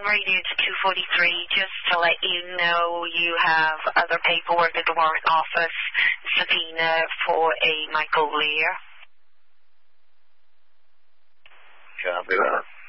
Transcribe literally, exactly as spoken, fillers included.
Radio to two forty-three just to let you know you have other paperwork at the warrant office, subpoena for a Michael Lear. Copy that.